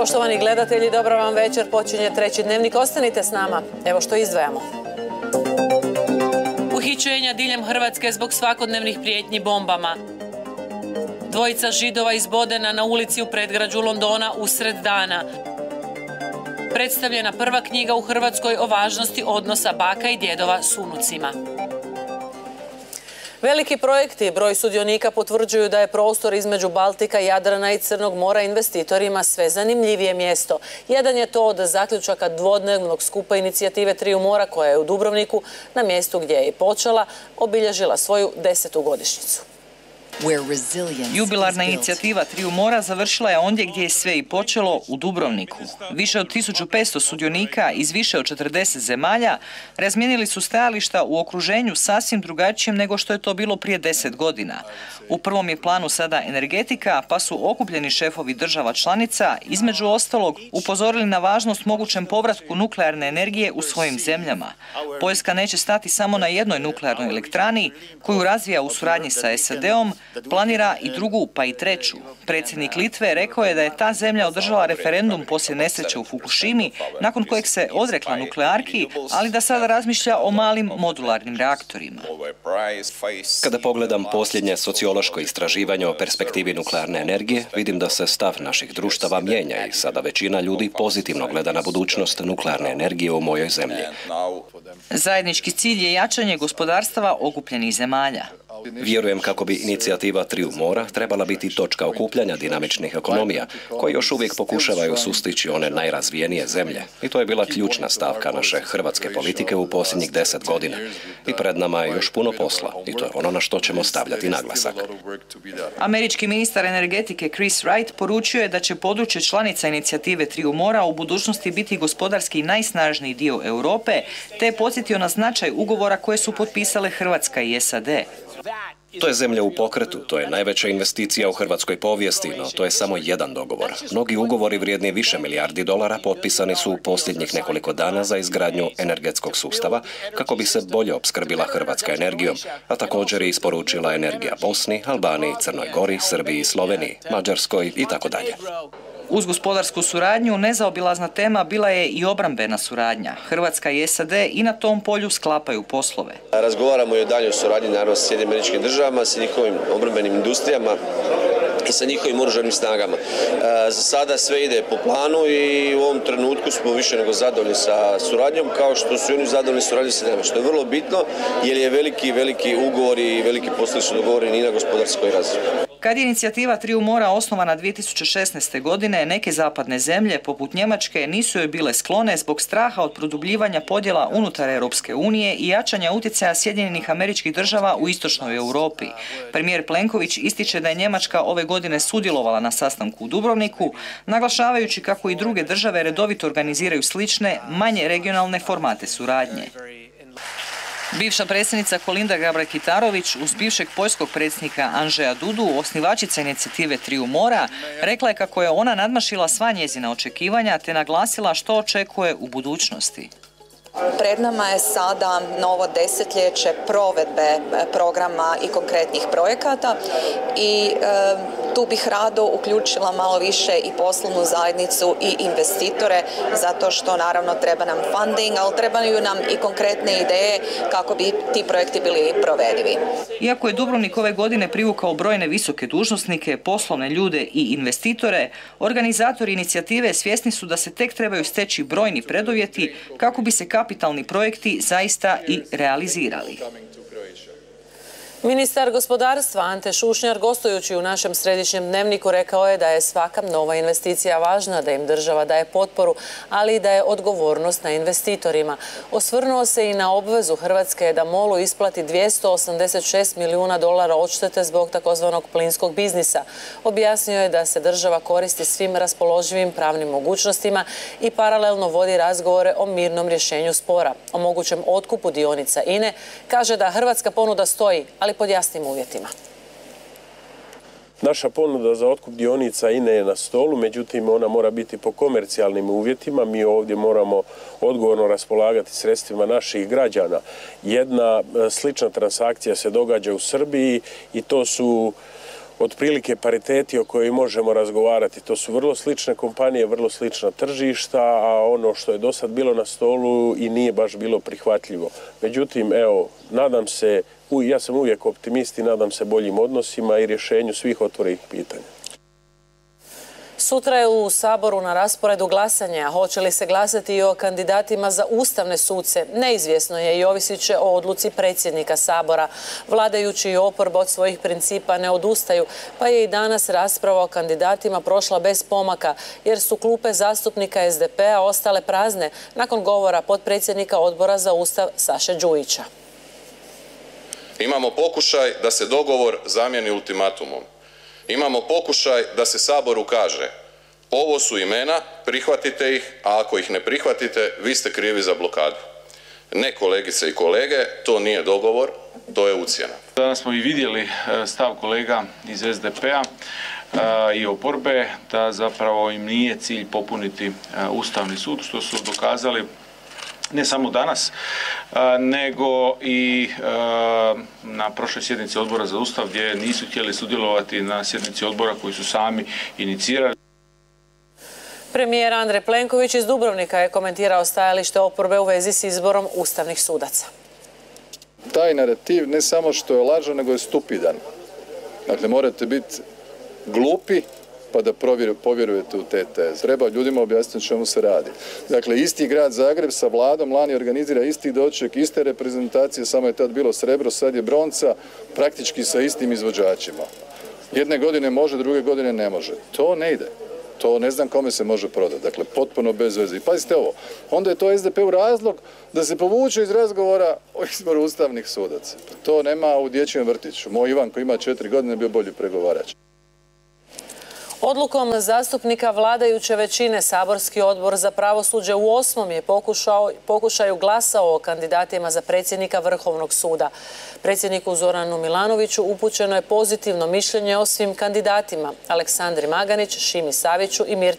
Poštovani gledatelji, dobar vam večer. Počinje treći dnevnik. Ostanite s nama. Evo što izdvajamo. Uhićenja diljem Hrvatske zbog svakodnevnih prijetnji bombama. Dvojica Židova izbodena na ulici u predgrađu Londona usred dana. Predstavljena prva knjiga u Hrvatskoj o važnosti odnosa baka i djedova s unucima. Veliki projekti i broj sudionika potvrđuju da je prostor između Baltika, Jadrana i Crnog mora investitorima sve zanimljivije mjesto. Jedan je to od zaključaka dvodnevnog skupa inicijative Triju mora koja je u Dubrovniku, na mjestu gdje je i počela, obilježila svoju 10. godišnjicu. Jubilarna inicijativa Triju mora završila je ondje gdje je sve i počelo, u Dubrovniku. Više od 1500 sudionika iz više od 40 zemalja razmijenili su stajališta u okruženju sasvim drugačijem nego što je to bilo prije 10 godina. U prvom je planu sada energetika, pa su okupljeni šefovi država članica, između ostalog, upozorili na važnost mogućem povratku nuklearne energije u svojim zemljama. Poljska neće stati samo na jednoj nuklearnoj elektrani, koju razvija u suradnji sa SAD-om, planira i drugu, pa i treću. Predsjednik Litve rekao je da je ta zemlja održala referendum poslije nesreće u Fukushimi, nakon kojeg se odrekla nuklearki, ali da sada razmišlja o malim modularnim reaktorima. Kada pogledam posljednje sociološko istraživanje o perspektivi nuklearne energije, vidim da se stav naših društava mijenja i sada većina ljudi pozitivno gleda na budućnost nuklearne energije u mojoj zemlji. Zajednički cilj je jačanje gospodarstava okupljenih zemalja. Vjerujem kako bi inicijativa Triju mora trebala biti točka okupljanja dinamičnih ekonomija, koje još uvijek pokušavaju sustići one najrazvijenije zemlje. I to je bila ključna stavka naše hrvatske politike u posljednjih 10 godina. I pred nama je još puno posla i to je ono na što ćemo stavljati naglasak. Američki ministar energetike Chris Wright poručio je da će područje članica inicijative Triju mora u budućnosti biti gospodarski najsnažniji dio Europe, te je podsjetio na značaj ugovora koje su potpisale Hrvatska i SAD. To je zemlja u pokretu, to je najveća investicija u hrvatskoj povijesti, no to je samo jedan dogovor. Mnogi ugovori vrijedni više milijardi dolara potpisani su u posljednjih nekoliko dana za izgradnju energetskog sustava kako bi se bolje opskrbila Hrvatska energijom, a također i isporučila energija Bosni, Albaniji, Crnoj Gori, Srbiji, Sloveniji, Mađarskoj i tako dalje. Uz gospodarsku suradnju, nezaobilazna tema bila je i obrambena suradnja. Hrvatska i SAD i na tom polju sklapaju poslove. Razgovaramo i o daljoj suradnji naravno sa Sjedinjenim Američkim Državama, sa njihovim obrambenim industrijama i sa njihovim oružanim snagama. Za sada sve ide po planu i u ovom trenutku smo više nego zadovoljni sa suradnjom, kao što su i oni zadovoljni suradnjom sa nama, što je vrlo bitno jer je veliki ugovor i veliki poslovi su dogovoreni i na gospodarskoj razini. Kad je inicijativa Triju mora osnovana 2016. godine, neke zapadne zemlje, poput Njemačke, nisu joj bile sklone zbog straha od produbljivanja podjela unutar Europske unije i jačanja utjecaja Sjedinjenih Američkih Država u istočnoj Europi. Premijer Plenković ističe da je Njemačka ove godine sudjelovala na sastanku u Dubrovniku, naglašavajući kako i druge države redovito organiziraju slične, manje regionalne formate suradnje. Bivša predsjednica Kolinda Grabar-Kitarović uz bivšeg poljskog predsjednika Andrzeja Dudu, osnivačica inicijative Triju mora, rekla je kako je ona nadmašila sva njezina očekivanja te naglasila što očekuje u budućnosti. Pred nama je sada novo desetljeće provedbe programa i konkretnih projekata i tu bih rado uključila malo više i poslovnu zajednicu i investitore, zato što naravno treba nam funding, ali trebaju nam i konkretne ideje kako bi ti projekti bili provedivi. Iako je Dubrovnik ove godine privukao brojne visoke dužnosnike, poslovne ljude i investitore, organizatori inicijative svjesni su da se tek trebaju steći brojni preduvjeti kako bi se kapitalni projekti zaista i realizirali. Ministar gospodarstva Ante Šušnjar, gostujući u našem središnjem dnevniku, rekao je da je svaka nova investicija važna, da im država daje potporu, ali i da je odgovornost na investitorima. Osvrnuo se i na obvezu Hrvatske da MOL-u isplati 286 milijuna dolara odštete zbog takozvanog plinskog biznisa. Objasnio je da se država koristi svim raspoloživim pravnim mogućnostima i paralelno vodi razgovore o mirnom rješenju spora. O mogućem otkupu dionica INE kaže da hrvatska ponuda stoji, ali pod jasnim uvjetima. Naša ponuda za otkup dionica INE je na stolu, međutim ona mora biti po komercijalnim uvjetima. Mi ovdje moramo odgovorno raspolagati sredstvima naših građana. Jedna slična transakcija se događa u Srbiji i to su otprilike pariteti o kojoj možemo razgovarati. To su vrlo slične kompanije, vrlo slična tržišta, a ono što je do sad bilo na stolu i nije baš bilo prihvatljivo. Međutim, evo, nadam se, ja sam uvijek optimist i nadam se boljim odnosima i rješenju svih otvorenih pitanja. Sutra je u Saboru na rasporedu glasanja. Hoće li se glasati i o kandidatima za ustavne suce? Neizvjesno je i ovisit će o odluci predsjednika Sabora. Vladajući i oporba od svojih principa ne odustaju, pa je i danas rasprava o kandidatima prošla bez pomaka, jer su klupe zastupnika SDP-a ostale prazne nakon govora potpredsjednika Odbora za Ustav Saše Đujića. Imamo pokušaj da se dogovor zamijeni ultimatumom. Imamo pokušaj da se Saboru kaže ovo su imena, prihvatite ih, a ako ih ne prihvatite, vi ste krivi za blokadu. Ne, kolegice i kolege, to nije dogovor, to je ucjena. Danas smo i vidjeli stav kolega iz SDP-a i oporbe da zapravo im nije cilj popuniti Ustavni sud, što su dokazali ne samo danas, nego i na prošloj sjednici Odbora za Ustav gdje nisu htjeli sudjelovati na sjednici odbora koji su sami inicirali. Premijer Andrej Plenković iz Dubrovnika je komentirao stajalište oporbe u vezi s izborom ustavnih sudaca. Taj narativ ne samo što je lažan, nego je stupidan. Dakle, morate biti glupi pa da povjerujete u te teze. Treba ljudima objasniti o čemu se radi. Dakle, isti grad Zagreb sa vladom lani organizira isti doček, iste reprezentacije, samo je tad bilo srebro, sad je bronca, praktički sa istim izvođačima. Jedne godine može, druge godine ne može. To ne ide. To ne znam kome se može prodati. Dakle, potpuno bez veze. I pazite ovo, onda je to SDP-u razlog da se povuče iz razgovora o izboru ustavnih sudaca. To nema u dječjem vrtiću. Moj Ivan koji ima 4 godine bio bolji pregovarač. Odlukom zastupnika vladajuće većine Saborski odbor za pravosuđe u 8. je pokušaju glasao o kandidatima za predsjednika Vrhovnog suda. Predsjedniku Zoranu Milanoviću upućeno je pozitivno mišljenje o svim kandidatima: Aleksandri Maganić, Šimi Saviću i Mirti